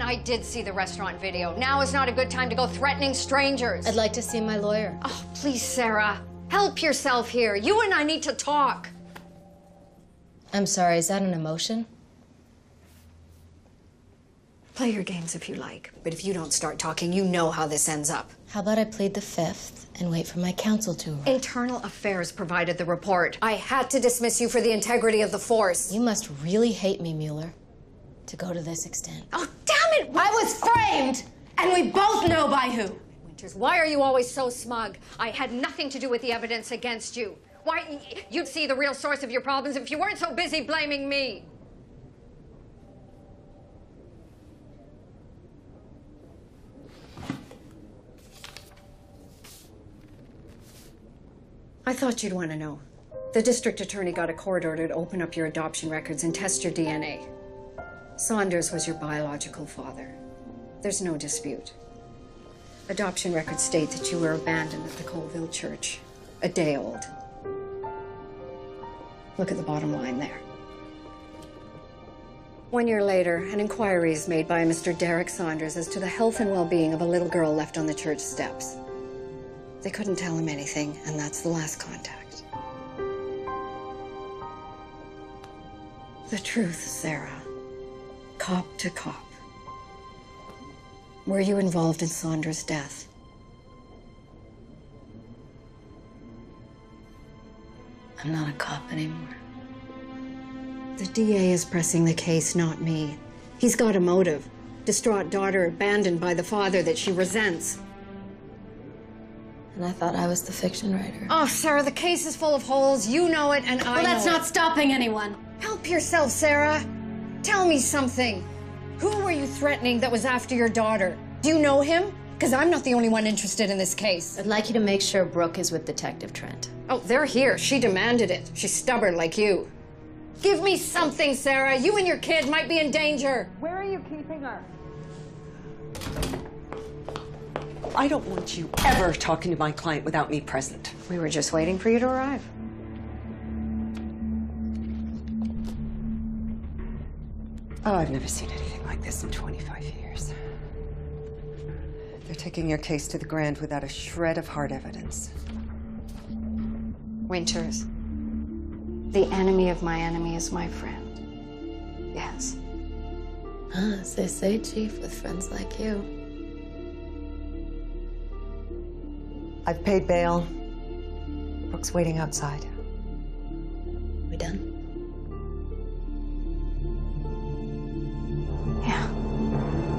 And I did see the restaurant video. Now is not a good time to go threatening strangers. I'd like to see my lawyer. Oh, please, Sarah. Help yourself here. You and I need to talk. I'm sorry, is that an emotion? Play your games if you like, but if you don't start talking, you know how this ends up. How about I plead the fifth and wait for my counsel to arrive? Internal Affairs provided the report. I had to dismiss you for the integrity of the force. You must really hate me, Mueller, to go to this extent. Oh, damn it! I was framed, and we both know by who. Winters, why are you always so smug? I had nothing to do with the evidence against you. Why, you'd see the real source of your problems if you weren't so busy blaming me. I thought you'd want to know. The district attorney got a court order to open up your adoption records and test your DNA. Saunders was your biological father. There's no dispute. Adoption records state that you were abandoned at the Colville Church, a day old. Look at the bottom line there. 1 year later, an inquiry is made by Mr. Derek Saunders as to the health and well-being of a little girl left on the church steps. They couldn't tell him anything, and that's the last contact. The truth, Sarah. Cop to cop. Were you involved in Saunders' death? I'm not a cop anymore. The DA is pressing the case, not me. He's got a motive. Distraught daughter abandoned by the father that she resents. And I thought I was the fiction writer. Oh, Sarah, the case is full of holes. You know it, and I know it. Well, that's not stopping anyone. Help yourself, Sarah. Tell me something. Who were you threatening that was after your daughter? Do you know him? Because I'm not the only one interested in this case. I'd like you to make sure Brooke is with Detective Trent. Oh, they're here. She demanded it. She's stubborn like you. Give me something, Sarah. You and your kid might be in danger. Where are you keeping her? I don't want you ever talking to my client without me present. We were just waiting for you to arrive. Oh, I've never seen anything like this in 25 years. They're taking your case to the Grand without a shred of hard evidence. Winters, the enemy of my enemy is my friend. Yes. As they say, Chief, with friends like you. I've paid bail. Brooke's waiting outside.